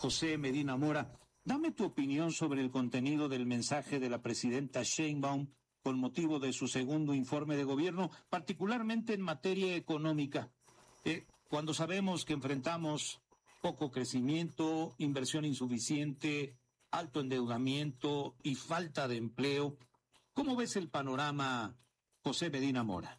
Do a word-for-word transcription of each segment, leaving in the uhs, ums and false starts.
José Medina Mora, dame tu opinión sobre el contenido del mensaje de la presidenta Sheinbaum con motivo de su segundo informe de gobierno, particularmente en materia económica. Eh, cuando sabemos que enfrentamos poco crecimiento, inversión insuficiente, alto endeudamiento y falta de empleo, ¿cómo ves el panorama, José Medina Mora?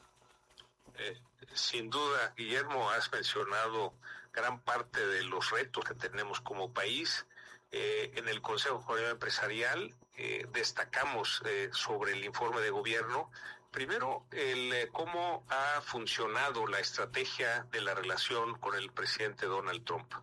Eh, sin duda, Guillermo, has mencionado gran parte de los retos que tenemos como país. Eh, en el Consejo Coordinador Empresarial eh, destacamos eh, sobre el informe de gobierno, primero, el eh, cómo ha funcionado la estrategia de la relación con el presidente Donald Trump.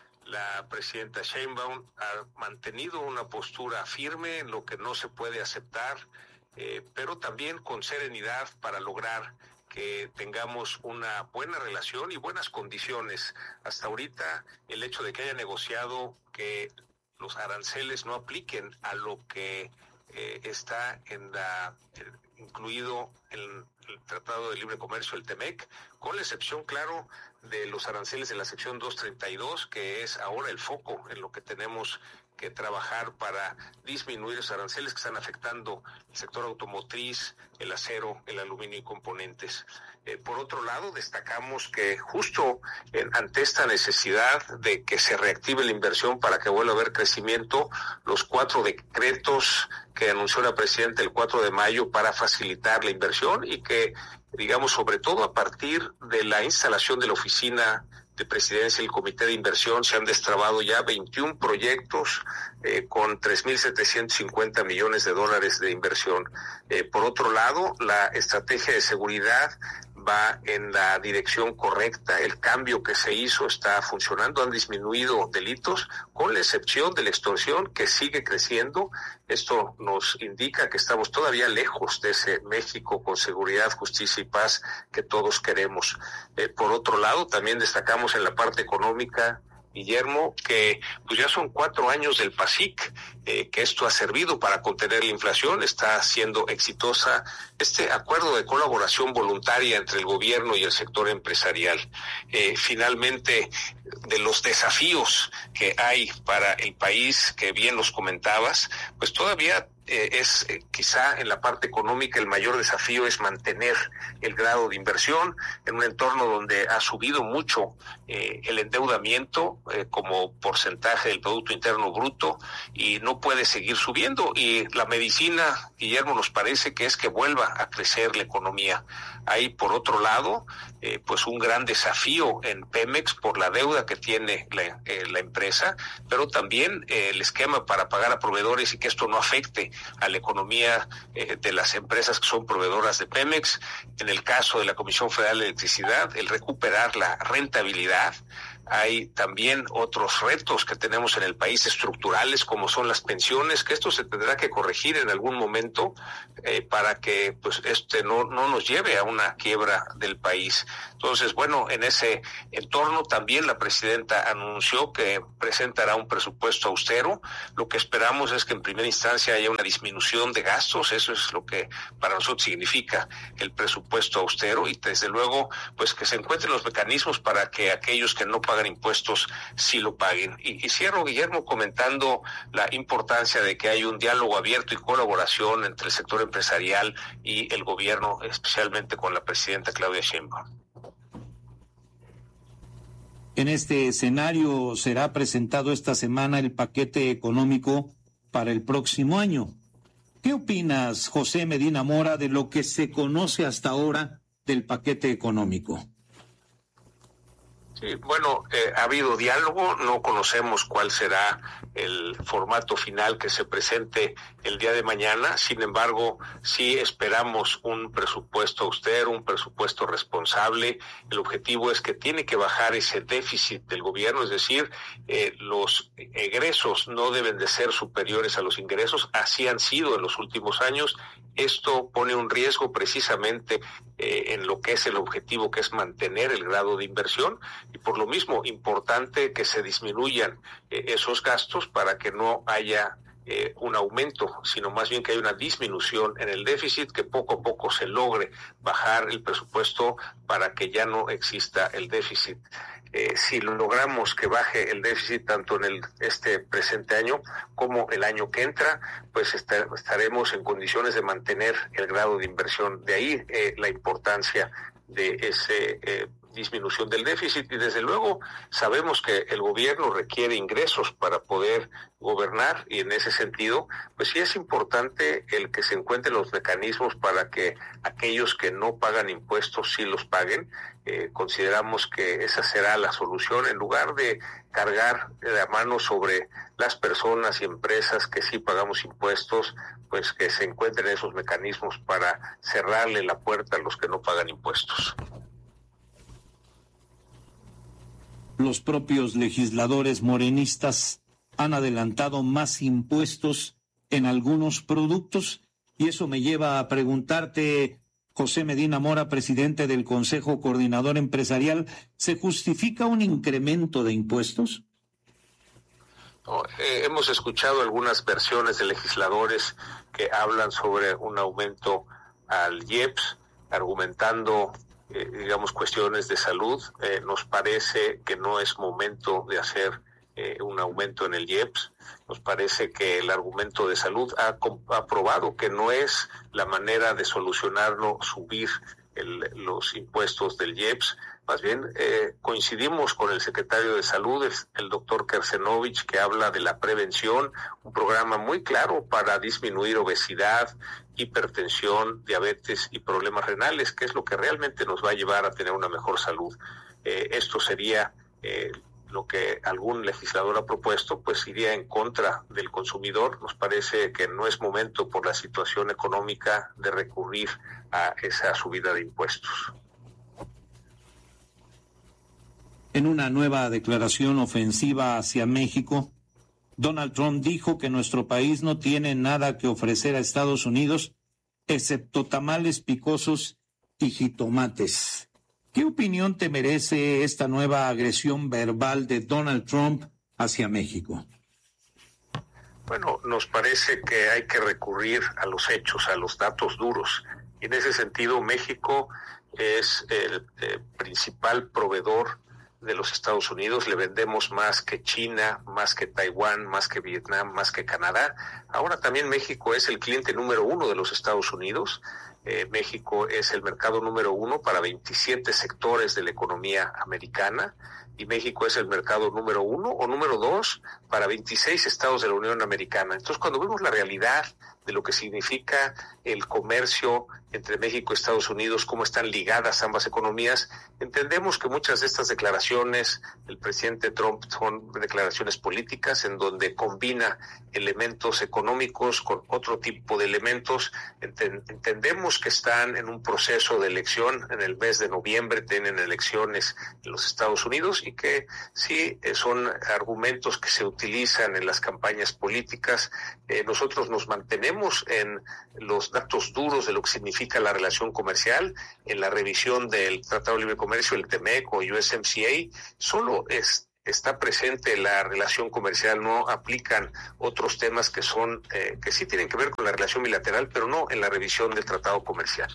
La presidenta Sheinbaum ha mantenido una postura firme en lo que no se puede aceptar, eh, pero también con serenidad para lograr que tengamos una buena relación y buenas condiciones. Hasta ahorita, el hecho de que haya negociado que los aranceles no apliquen a lo que eh, está en la, eh, incluido en el Tratado de Libre Comercio, el T M E C, con la excepción, claro, de los aranceles de la sección doscientos treinta y dos, que es ahora el foco en lo que tenemos que trabajar para disminuir los aranceles que están afectando el sector automotriz, el acero, el aluminio y componentes. Eh, por otro lado, destacamos que justo eh, ante esta necesidad de que se reactive la inversión para que vuelva a haber crecimiento, los cuatro decretos que anunció la presidenta el cuatro de mayo para facilitar la inversión y que, digamos, sobre todo a partir de la instalación de la oficina de presidencia y el comité de inversión, se han destrabado ya veintiún proyectos eh, con tres mil setecientos cincuenta millones de dólares de inversión. Eh, por otro lado, la estrategia de seguridad va en la dirección correcta. El cambio que se hizo está funcionando, han disminuido delitos, con la excepción de la extorsión, que sigue creciendo. Esto nos indica que estamos todavía lejos de ese México con seguridad, justicia y paz que todos queremos. Eh, por otro lado, también destacamos en la parte económica, Guillermo, que pues ya son cuatro años del PASIC, eh, que esto ha servido para contener la inflación, está siendo exitosa este acuerdo de colaboración voluntaria entre el gobierno y el sector empresarial. Eh, finalmente, de los desafíos que hay para el país, que bien los comentabas, pues todavía Eh, es eh, quizá en la parte económica el mayor desafío es mantener el grado de inversión en un entorno donde ha subido mucho eh, el endeudamiento eh, como porcentaje del Producto Interno Bruto y no puede seguir subiendo. Y la medicina, Guillermo, nos parece que es que vuelva a crecer la economía. Hay, por otro lado, eh, pues un gran desafío en Pemex por la deuda que tiene la, eh, la empresa, pero también eh, el esquema para pagar a proveedores y que esto no afecte a la economía eh, de las empresas que son proveedoras de Pemex. En el caso de la Comisión Federal de Electricidad, el recuperar la rentabilidad. Hay también otros retos que tenemos en el país estructurales, como son las pensiones, que esto se tendrá que corregir en algún momento eh, para que pues este no, no nos lleve a una quiebra del país. Entonces, bueno, en ese entorno también la presidenta anunció que presentará un presupuesto austero. Lo que esperamos es que en primera instancia haya una disminución de gastos, eso es lo que para nosotros significa el presupuesto austero, y desde luego pues que se encuentren los mecanismos para que aquellos que no pagan impuestos sí lo paguen. Y, y cierro, Guillermo, comentando la importancia de que haya un diálogo abierto y colaboración entre el sector empresarial y el gobierno, especialmente con la presidenta Claudia Sheinbaum. En este escenario será presentado esta semana el paquete económico para el próximo año. ¿Qué opinas, José Medina Mora, de lo que se conoce hasta ahora del paquete económico? Sí, bueno, eh, ha habido diálogo, no conocemos cuál será el formato final que se presente el día de mañana. Sin embargo, sí esperamos un presupuesto austero, un presupuesto responsable. El objetivo es que tiene que bajar ese déficit del gobierno, es decir, eh, los egresos no deben de ser superiores a los ingresos, así han sido en los últimos años. Esto pone un riesgo precisamente eh, en lo que es el objetivo, que es mantener el grado de inversión, y por lo mismo importante que se disminuyan eh, esos gastos para que no haya eh, un aumento, sino más bien que haya una disminución en el déficit, que poco a poco se logre bajar el presupuesto para que ya no exista el déficit. eh, si logramos que baje el déficit tanto en el este presente año como el año que entra, pues estar, estaremos en condiciones de mantener el grado de inversión. De ahí eh, la importancia de ese eh, disminución del déficit, y desde luego sabemos que el gobierno requiere ingresos para poder gobernar, y en ese sentido pues sí es importante el que se encuentren los mecanismos para que aquellos que no pagan impuestos sí los paguen. Eh, consideramos que esa será la solución, en lugar de cargar la mano sobre las personas y empresas que sí pagamos impuestos, pues que se encuentren esos mecanismos para cerrarle la puerta a los que no pagan impuestos. Los propios legisladores morenistas han adelantado más impuestos en algunos productos, y eso me lleva a preguntarte, José Medina Mora, presidente del Consejo Coordinador Empresarial, ¿se justifica un incremento de impuestos? No, eh, hemos escuchado algunas versiones de legisladores que hablan sobre un aumento al I E P S, argumentando Eh, digamos, cuestiones de salud. Eh, nos parece que no es momento de hacer eh, un aumento en el I E P S. Nos parece que el argumento de salud ha, ha probado que no es la manera de solucionarlo subir el, los impuestos del I E P S. Más bien, eh, coincidimos con el secretario de Salud, el, el doctor Kersenovich, que habla de la prevención, un programa muy claro para disminuir obesidad, hipertensión, diabetes y problemas renales, que es lo que realmente nos va a llevar a tener una mejor salud. Eh, esto sería eh, lo que algún legislador ha propuesto, pues iría en contra del consumidor. Nos parece que no es momento, por la situación económica, de recurrir a esa subida de impuestos. En una nueva declaración ofensiva hacia México, Donald Trump dijo que nuestro país no tiene nada que ofrecer a Estados Unidos excepto tamales picosos y jitomates. ¿Qué opinión te merece esta nueva agresión verbal de Donald Trump hacia México? Bueno, nos parece que hay que recurrir a los hechos, a los datos duros. Y en ese sentido, México es el eh, principal proveedor de los Estados Unidos. Le vendemos más que China, más que Taiwán, más que Vietnam, más que Canadá. Ahora también México es el cliente número uno de los Estados Unidos. Eh, México es el mercado número uno para veintisiete sectores de la economía americana, y México es el mercado número uno o número dos para veintiséis estados de la Unión Americana. Entonces, cuando vemos la realidad de lo que significa el comercio entre México y Estados Unidos, cómo están ligadas ambas economías, entendemos que muchas de estas declaraciones del presidente Trump son declaraciones políticas en donde combina elementos económicos con otro tipo de elementos. Entendemos que están en un proceso de elección. En el mes de noviembre tienen elecciones en los Estados Unidos, y que sí son argumentos que se utilizan en las campañas políticas. Eh, nosotros nos mantenemos en los datos duros de lo que significa la relación comercial, en la revisión del Tratado de Libre Comercio, el T M E C o U S M C A. Solo es está presente la relación comercial, no aplican otros temas que son eh, que sí tienen que ver con la relación bilateral, pero no en la revisión del tratado comercial.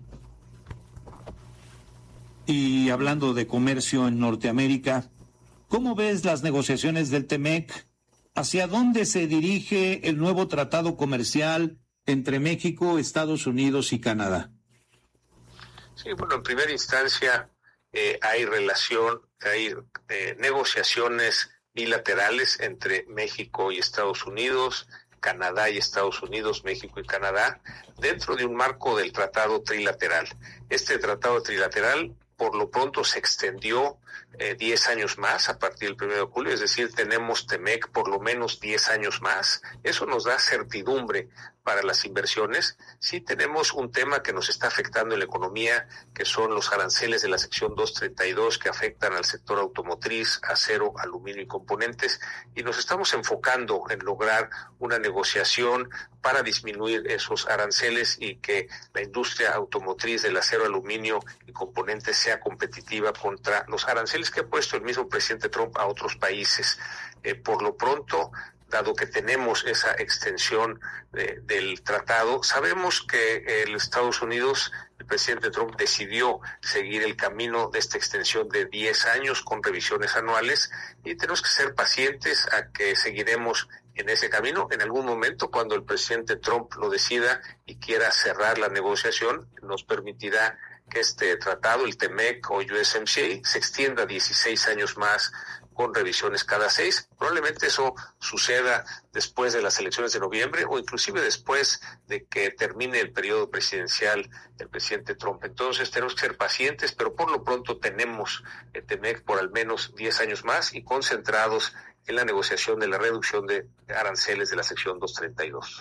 Y hablando de comercio en Norteamérica, ¿cómo ves las negociaciones del T M E C? ¿Hacia dónde se dirige el nuevo tratado comercial entre México, Estados Unidos y Canadá? Sí, bueno, en primera instancia eh, hay relación, hay eh, negociaciones bilaterales entre México y Estados Unidos, Canadá y Estados Unidos, México y Canadá, dentro de un marco del tratado trilateral. Este tratado trilateral por lo pronto se extendió eh, diez años más a partir del primero de julio, es decir, tenemos T M E C por lo menos diez años más. Eso nos da certidumbre para las inversiones. Sí tenemos un tema que nos está afectando en la economía, que son los aranceles de la sección doscientos treinta y dos que afectan al sector automotriz, acero, aluminio y componentes, y nos estamos enfocando en lograr una negociación para disminuir esos aranceles y que la industria automotriz del acero, aluminio y componentes sea competitiva contra los aranceles que ha puesto el mismo presidente Trump a otros países. Eh, por lo pronto, dado que tenemos esa extensión de, del tratado. Sabemos que el Estados Unidos, el presidente Trump decidió seguir el camino de esta extensión de diez años con revisiones anuales, y tenemos que ser pacientes a que seguiremos en ese camino. En algún momento, cuando el presidente Trump lo decida y quiera cerrar la negociación, nos permitirá que este tratado, el T M E C o U S M C A, se extienda dieciséis años más con revisiones cada seis. Probablemente eso suceda después de las elecciones de noviembre o inclusive después de que termine el periodo presidencial del presidente Trump. Entonces tenemos que ser pacientes, pero por lo pronto tenemos el T M E C por al menos diez años más y concentrados en la negociación de la reducción de aranceles de la sección doscientos treinta y dos.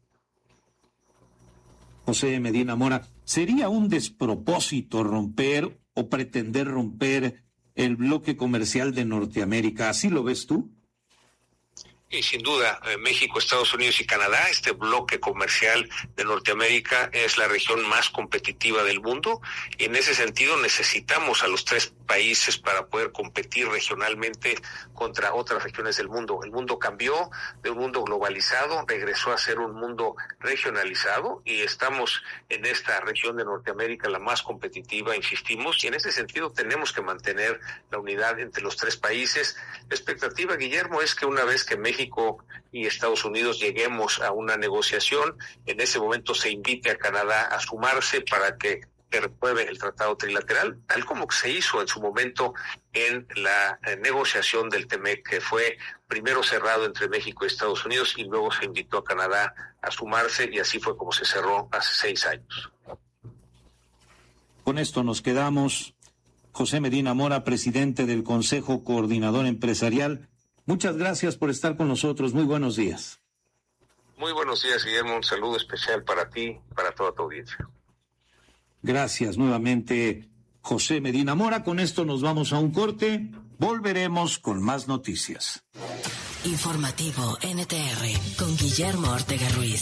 José Medina Mora, ¿sería un despropósito romper o pretender romper el bloque comercial de Norteamérica? ¿Así lo ves tú? Y sin duda, eh, México, Estados Unidos y Canadá, este bloque comercial de Norteamérica es la región más competitiva del mundo, y en ese sentido necesitamos a los tres países para poder competir regionalmente contra otras regiones del mundo. El mundo cambió de un mundo globalizado, regresó a ser un mundo regionalizado, y estamos en esta región de Norteamérica la más competitiva, insistimos, y en ese sentido tenemos que mantener la unidad entre los tres países. La expectativa, Guillermo, es que una vez que México México y Estados Unidos lleguemos a una negociación, en ese momento se invite a Canadá a sumarse para que repruebe el tratado trilateral, tal como se hizo en su momento en la eh, negociación del T M E C, que fue primero cerrado entre México y Estados Unidos y luego se invitó a Canadá a sumarse, y así fue como se cerró hace seis años. Con esto nos quedamos. José Medina Mora, presidente del Consejo Coordinador Empresarial, muchas gracias por estar con nosotros. Muy buenos días. Muy buenos días, Guillermo. Un saludo especial para ti, para toda tu audiencia. Gracias nuevamente, José Medina Mora. Con esto nos vamos a un corte. Volveremos con más noticias. Informativo N T R con Guillermo Ortega Ruiz.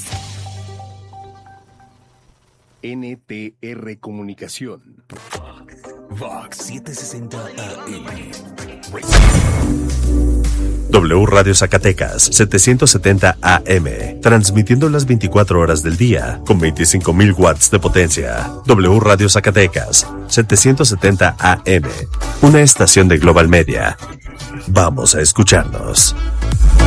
N T R Comunicación. Vox setecientos sesenta A M. W Radio Zacatecas setecientos setenta A M, transmitiendo las veinticuatro horas del día con veinticinco mil watts de potencia. W Radio Zacatecas setecientos setenta A M, una estación de Global Media. Vamos a escucharnos.